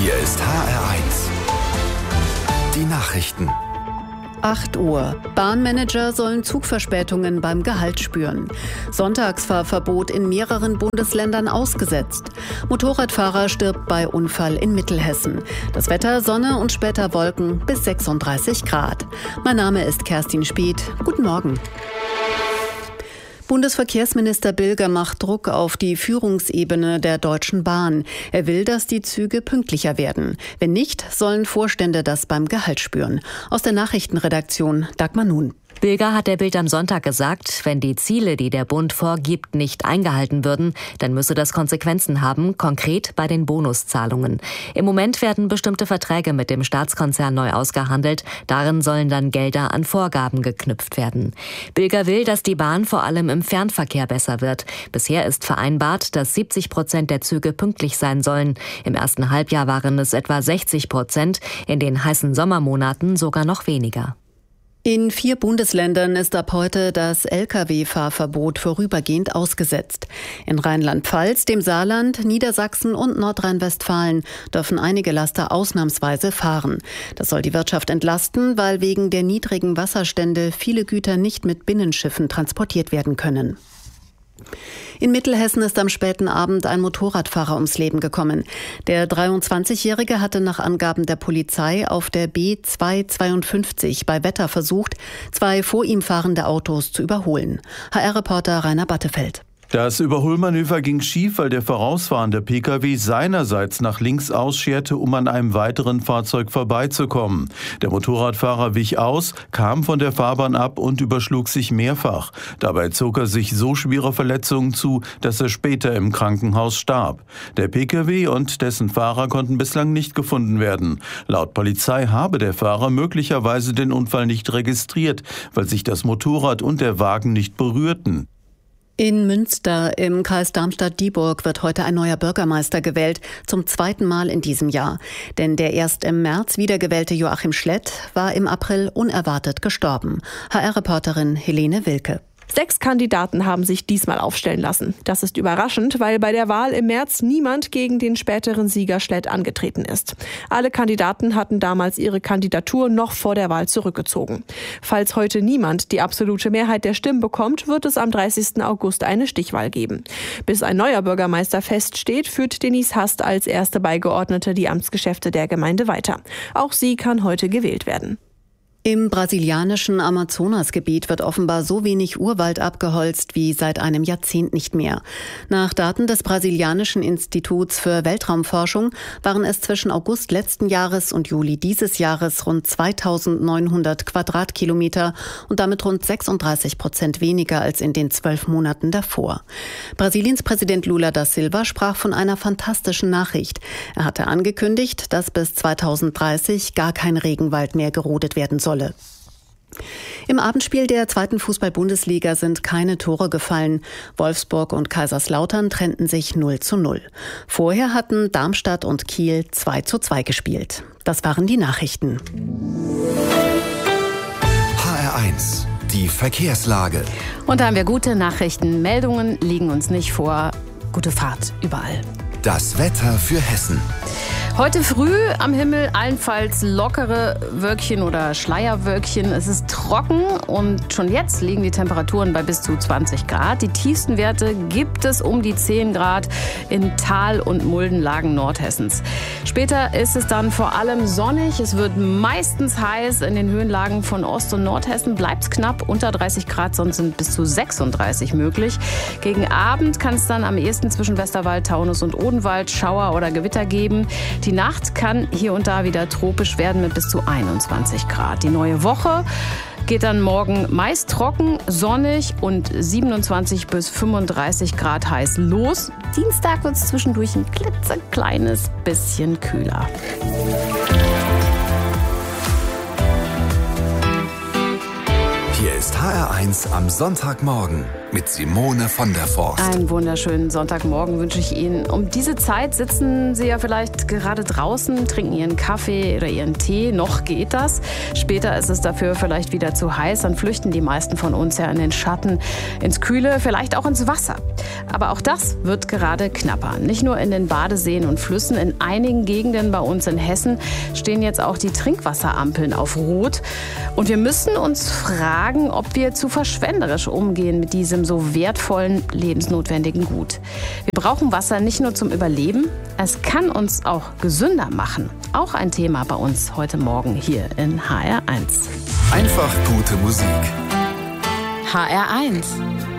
Hier ist HR1. Die Nachrichten. 8 Uhr. Bahnmanager sollen Zugverspätungen beim Gehalt spüren. Sonntagsfahrverbot in mehreren Bundesländern ausgesetzt. Motorradfahrer stirbt bei Unfall in Mittelhessen. Das Wetter: Sonne und später Wolken bis 36 Grad. Mein Name ist Kerstin Spieth. Guten Morgen. Bundesverkehrsminister Bilger macht Druck auf die Führungsebene der Deutschen Bahn. Er will, dass die Züge pünktlicher werden. Wenn nicht, sollen Vorstände das beim Gehalt spüren. Aus der Nachrichtenredaktion Dagmar Nun. Bilger hat der Bild am Sonntag gesagt, wenn die Ziele, die der Bund vorgibt, nicht eingehalten würden, dann müsse das Konsequenzen haben, konkret bei den Bonuszahlungen. Im Moment werden bestimmte Verträge mit dem Staatskonzern neu ausgehandelt. Darin sollen dann Gelder an Vorgaben geknüpft werden. Bilger will, dass die Bahn vor allem im Fernverkehr besser wird. Bisher ist vereinbart, dass 70% der Züge pünktlich sein sollen. Im ersten Halbjahr waren es etwa 60%, in den heißen Sommermonaten sogar noch weniger. In 4 Bundesländern ist ab heute das Lkw-Fahrverbot vorübergehend ausgesetzt. In Rheinland-Pfalz, dem Saarland, Niedersachsen und Nordrhein-Westfalen dürfen einige Laster ausnahmsweise fahren. Das soll die Wirtschaft entlasten, weil wegen der niedrigen Wasserstände viele Güter nicht mit Binnenschiffen transportiert werden können. In Mittelhessen ist am späten Abend ein Motorradfahrer ums Leben gekommen. Der 23-Jährige hatte nach Angaben der Polizei auf der B252 bei Wetter versucht, 2 vor ihm fahrende Autos zu überholen. HR-Reporter Rainer Battefeld. Das Überholmanöver ging schief, weil der vorausfahrende Pkw seinerseits nach links ausscherte, um an einem weiteren Fahrzeug vorbeizukommen. Der Motorradfahrer wich aus, kam von der Fahrbahn ab und überschlug sich mehrfach. Dabei zog er sich so schwere Verletzungen zu, dass er später im Krankenhaus starb. Der Pkw und dessen Fahrer konnten bislang nicht gefunden werden. Laut Polizei habe der Fahrer möglicherweise den Unfall nicht registriert, weil sich das Motorrad und der Wagen nicht berührten. In Münster im Kreis Darmstadt-Dieburg wird heute ein neuer Bürgermeister gewählt, zum 2. Mal in diesem Jahr. Denn der erst im März wiedergewählte Joachim Schlett war im April unerwartet gestorben. HR-Reporterin Helene Wilke. 6 Kandidaten haben sich diesmal aufstellen lassen. Das ist überraschend, weil bei der Wahl im März niemand gegen den späteren Sieger Schlett angetreten ist. Alle Kandidaten hatten damals ihre Kandidatur noch vor der Wahl zurückgezogen. Falls heute niemand die absolute Mehrheit der Stimmen bekommt, wird es am 30. August eine Stichwahl geben. Bis ein neuer Bürgermeister feststeht, führt Denise Hast als erste Beigeordnete die Amtsgeschäfte der Gemeinde weiter. Auch sie kann heute gewählt werden. Im brasilianischen Amazonasgebiet wird offenbar so wenig Urwald abgeholzt wie seit einem Jahrzehnt nicht mehr. Nach Daten des brasilianischen Instituts für Weltraumforschung waren es zwischen August letzten Jahres und Juli dieses Jahres rund 2900 Quadratkilometer und damit rund 36% weniger als in den 12 Monaten davor. Brasiliens Präsident Lula da Silva sprach von einer fantastischen Nachricht. Er hatte angekündigt, dass bis 2030 gar kein Regenwald mehr gerodet werden soll. Im Abendspiel der 2. Fußball-Bundesliga sind keine Tore gefallen. Wolfsburg und Kaiserslautern trennten sich 0:0. Vorher hatten Darmstadt und Kiel 2:2 gespielt. Das waren die Nachrichten. HR1, die Verkehrslage. Und da haben wir gute Nachrichten. Meldungen liegen uns nicht vor. Gute Fahrt überall. Das Wetter für Hessen. Heute früh am Himmel allenfalls lockere Wölkchen oder Schleierwölkchen. Es ist trocken und schon jetzt liegen die Temperaturen bei bis zu 20 Grad. Die tiefsten Werte gibt es um die 10 Grad in Tal- und Muldenlagen Nordhessens. Später ist es dann vor allem sonnig. Es wird meistens heiß. In den Höhenlagen von Ost- und Nordhessen bleibt es knapp unter 30 Grad, sonst sind bis zu 36 möglich. Gegen Abend kann es dann am ehesten zwischen Westerwald, Taunus und Odenwald Schauer oder Gewitter geben. Die Nacht kann hier und da wieder tropisch werden mit bis zu 21 Grad. Die neue Woche geht dann morgen meist trocken, sonnig und 27 bis 35 Grad heiß los. Dienstag wird es zwischendurch ein klitzekleines bisschen kühler. Hier ist HR1 am Sonntagmorgen. mit Simone von der Forst. Einen wunderschönen Sonntagmorgen wünsche ich Ihnen. Um diese Zeit sitzen Sie ja vielleicht gerade draußen, trinken Ihren Kaffee oder Ihren Tee. Noch geht das. Später ist es dafür vielleicht wieder zu heiß. Dann flüchten die meisten von uns ja in den Schatten, ins Kühle, vielleicht auch ins Wasser. Aber auch das wird gerade knapper. Nicht nur in den Badeseen und Flüssen. In einigen Gegenden bei uns in Hessen stehen jetzt auch die Trinkwasserampeln auf Rot. Und wir müssen uns fragen, ob wir zu verschwenderisch umgehen mit diesem so wertvollen, lebensnotwendigen Gut. Wir brauchen Wasser nicht nur zum Überleben, es kann uns auch gesünder machen. Auch ein Thema bei uns heute Morgen hier in HR1. Einfach gute Musik. HR1